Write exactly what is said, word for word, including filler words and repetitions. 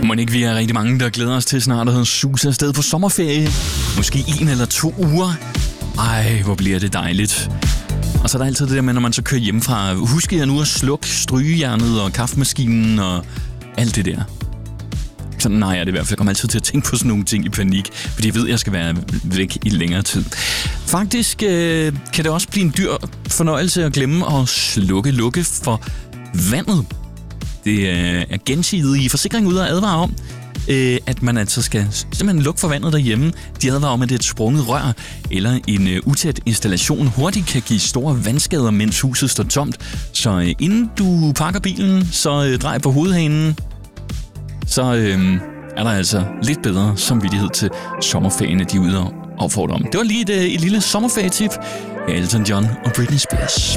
Må ikke vi er rigtig mange, der glæder os til snart at suse afsted på sommerferie. Måske en eller to uger. Ej, hvor bliver det dejligt. Og så er der altid det der med, når man så kører hjemmefra. Husk jeg nu at slukke strygejernet og kaffemaskinen og alt det der. Sådan nej, jeg det i hvert fald. Jeg kommer altid til at tænke på sådan nogle ting i panik, fordi jeg ved, at jeg skal være væk i længere tid. Faktisk øh, kan det også blive en dyr fornøjelse at glemme at slukke lukke for vandet. Det øh, er gensidige forsikring ude og advare om, øh, at man altså skal simpelthen lukke for vandet derhjemme. De advarer om, at det er et sprunget rør eller en øh, utæt installation hurtigt kan give store vandskader, mens huset står tomt. Så øh, inden du pakker bilen, så øh, drej på hovedhanen. Så øh, er der altså lidt bedre samvittighed til sommerferien, de er ude og opfordrer om. Det var lige et, et lille sommerferietip af Elton John og Britney Spears.